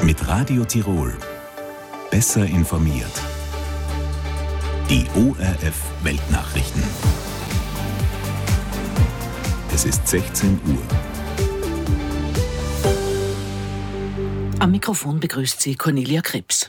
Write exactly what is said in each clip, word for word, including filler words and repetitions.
Mit Radio Tirol. Besser informiert. Die O R F Weltnachrichten. Es ist sechzehn Uhr. Am Mikrofon begrüßt sie Cornelia Krebs.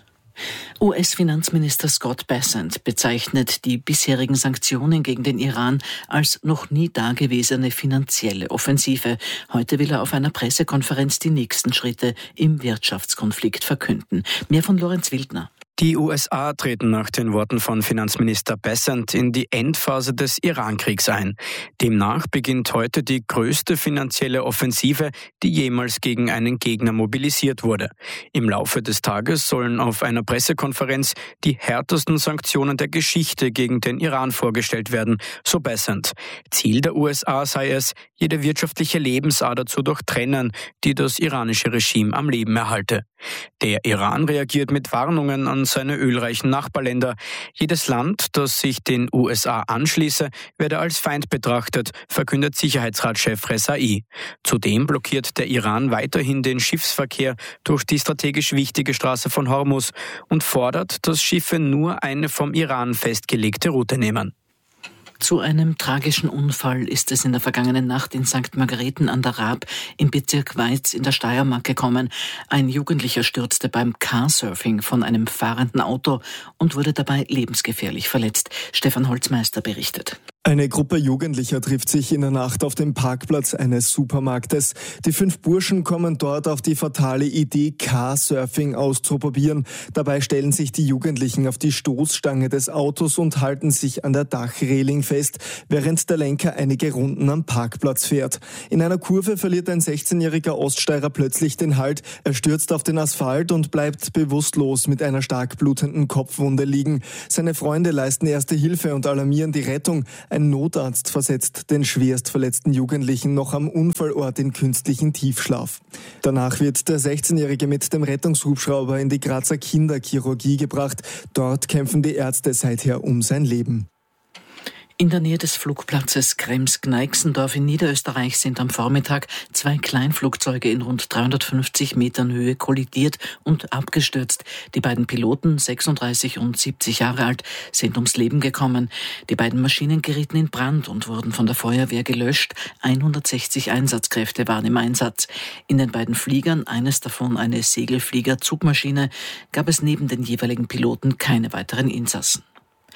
U S-Finanzminister Scott Bessent bezeichnet die bisherigen Sanktionen gegen den Iran als noch nie dagewesene finanzielle Offensive. Heute will er auf einer Pressekonferenz die nächsten Schritte im Wirtschaftskonflikt verkünden. Mehr von Lorenz Wildner. Die U S A treten nach den Worten von Finanzminister Bessent in die Endphase des Iran-Kriegs ein. Demnach beginnt heute die größte finanzielle Offensive, die jemals gegen einen Gegner mobilisiert wurde. Im Laufe des Tages sollen auf einer Pressekonferenz die härtesten Sanktionen der Geschichte gegen den Iran vorgestellt werden, so Bessent. Ziel der U S A sei es, jede wirtschaftliche Lebensader zu durchtrennen, die das iranische Regime am Leben erhalte. Der Iran reagiert mit Warnungen an seine ölreichen Nachbarländer. Jedes Land, das sich den U S A anschließe, werde als Feind betrachtet, verkündet Sicherheitsratschef Rezai. Zudem blockiert der Iran weiterhin den Schiffsverkehr durch die strategisch wichtige Straße von Hormuz und fordert, dass Schiffe nur eine vom Iran festgelegte Route nehmen. Zu einem tragischen Unfall ist es in der vergangenen Nacht in Sankt Margareten an der Raab im Bezirk Weiz in der Steiermark gekommen. Ein Jugendlicher stürzte beim Carsurfing von einem fahrenden Auto und wurde dabei lebensgefährlich verletzt. Stefan Holzmeister berichtet. Eine Gruppe Jugendlicher trifft sich in der Nacht auf dem Parkplatz eines Supermarktes. Die fünf Burschen kommen dort auf die fatale Idee, Carsurfing auszuprobieren. Dabei stellen sich die Jugendlichen auf die Stoßstange des Autos und halten sich an der Dachreling fest, während der Lenker einige Runden am Parkplatz fährt. In einer Kurve verliert ein sechzehnjähriger Oststeirer plötzlich den Halt. Er stürzt auf den Asphalt und bleibt bewusstlos mit einer stark blutenden Kopfwunde liegen. Seine Freunde leisten erste Hilfe und alarmieren die Rettung. Ein Notarzt versetzt den schwerst verletzten Jugendlichen noch am Unfallort in künstlichen Tiefschlaf. Danach wird der sechzehnjährige mit dem Rettungshubschrauber in die Grazer Kinderchirurgie gebracht. Dort kämpfen die Ärzte seither um sein Leben. In der Nähe des Flugplatzes Krems-Gneixendorf in Niederösterreich sind am Vormittag zwei Kleinflugzeuge in rund dreihundertfünfzig Metern Höhe kollidiert und abgestürzt. Die beiden Piloten, sechsunddreißig und siebzig Jahre alt, sind ums Leben gekommen. Die beiden Maschinen gerieten in Brand und wurden von der Feuerwehr gelöscht. hundertsechzig Einsatzkräfte waren im Einsatz. In den beiden Fliegern, eines davon eine Segelflieger-Zugmaschine, gab es neben den jeweiligen Piloten keine weiteren Insassen.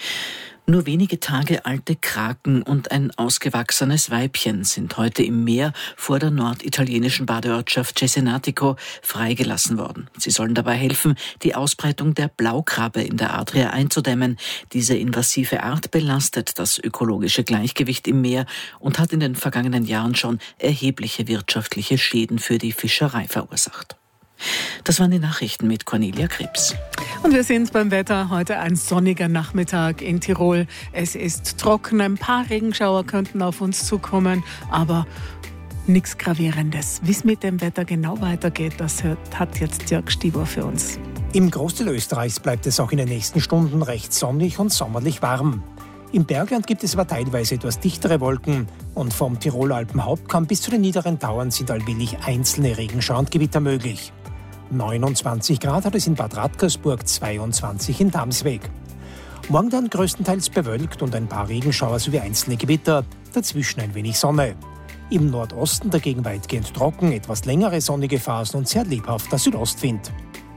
Nur wenige Tage alte Kraken und ein ausgewachsenes Weibchen sind heute im Meer vor der norditalienischen Badeortschaft Cesenatico freigelassen worden. Sie sollen dabei helfen, die Ausbreitung der Blaukrabbe in der Adria einzudämmen. Diese invasive Art belastet das ökologische Gleichgewicht im Meer und hat in den vergangenen Jahren schon erhebliche wirtschaftliche Schäden für die Fischerei verursacht. Das waren die Nachrichten mit Cornelia Krebs. Und wir sind beim Wetter. Heute ein sonniger Nachmittag in Tirol. Es ist trocken, ein paar Regenschauer könnten auf uns zukommen, aber nichts Gravierendes. Wie es mit dem Wetter genau weitergeht, das hat jetzt Dirk Stieber für uns. Im Großteil Österreichs bleibt es auch in den nächsten Stunden recht sonnig und sommerlich warm. Im Bergland gibt es aber teilweise etwas dichtere Wolken und vom Tiroler Alpenhauptkamm bis zu den niederen Tauern sind allmählich einzelne Regenschauer und Gewitter möglich. neunundzwanzig Grad hat es in Bad Radkersburg, zweiundzwanzig in Damsweg. Morgen dann größtenteils bewölkt und ein paar Regenschauer sowie einzelne Gewitter, dazwischen ein wenig Sonne. Im Nordosten dagegen weitgehend trocken, etwas längere sonnige Phasen und sehr lebhafter Südostwind.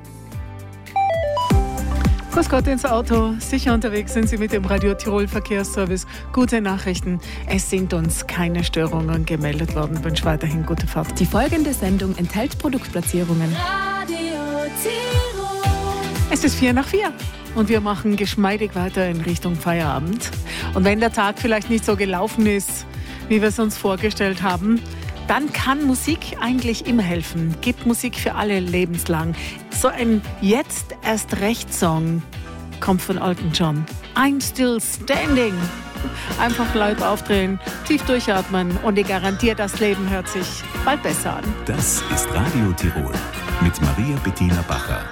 Grüß Gott ins Auto. Sicher unterwegs sind Sie mit dem Radio Tirol Verkehrsservice. Gute Nachrichten. Es sind uns keine Störungen gemeldet worden. Ich wünsche weiterhin gute Fahrt. Die folgende Sendung enthält Produktplatzierungen. Radio Tirol. Es ist vier nach vier. Und wir machen geschmeidig weiter in Richtung Feierabend. Und wenn der Tag vielleicht nicht so gelaufen ist, wie wir es uns vorgestellt haben, dann kann Musik eigentlich immer helfen. Gibt Musik für alle lebenslang. So ein Jetzt-erst-recht-Song kommt von Elton John. I'm still standing. Einfach laut aufdrehen, tief durchatmen und ich garantiere, das Leben hört sich bald besser an. Das ist Radio Tirol mit Maria Bettina Bacher.